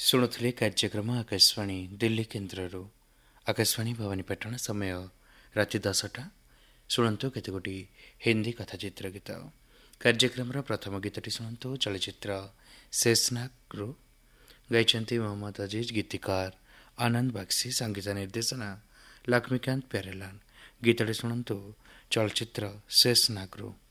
ଶୁଣୁଥିଲେ କାର୍ଯ୍ୟକ୍ରମ ଆକାଶବାଣୀ ଦିଲ୍ଲୀ କେନ୍ଦ୍ରରୁ। ଆକାଶବାଣୀ ଭବାନୀପାଟଣା ସମୟ ରାତି 10ଟା। ଶୁଣନ୍ତୁ କେତେଗୋଟି ହିନ୍ଦୀ କଥାଚିତ୍ର ଗୀତ। କାର୍ଯ୍ୟକ୍ରମର ପ୍ରଥମ ଗୀତଟି ଶୁଣନ୍ତୁ ଚଳଚ୍ଚିତ୍ର ଶେଷନାଗରୁ। ଗାଇଛନ୍ତି ମୋହମ୍ମଦ ଅଜିଜ, ଗୀତିକାର ଆନନ୍ଦ ବାକ୍ସି, ସଙ୍ଗୀତ ନିର୍ଦ୍ଦେଶନା ଲକ୍ଷ୍ମୀକାନ୍ତ ପ୍ୟାରେଲାଲ। ଗୀତଟି ଶୁଣନ୍ତୁ ଚଳଚ୍ଚିତ୍ର ଶେଷନାଗରୁ।